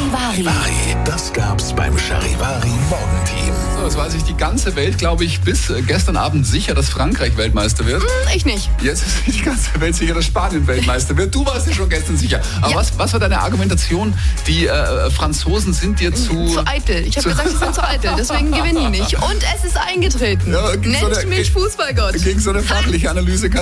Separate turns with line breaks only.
Charivari.
Das gab's beim Charivari Morgenteam.
So, das weiß ich die ganze Welt, glaube ich, bis gestern Abend sicher, dass Frankreich Weltmeister wird.
Ich nicht.
Jetzt ist die ganze Welt sicher, dass Spanien Weltmeister wird. Du warst ja schon gestern sicher. Aber
Ja.
was war deine Argumentation? Die Franzosen sind dir
Zu eitel. Ich habe gesagt, sie sind zu eitel, deswegen gewinnen die nicht. Und es ist eingetreten.
Ja, gegen so
Nennt
eine-
mich Fußballgott.
Gegen so eine fachliche Analyse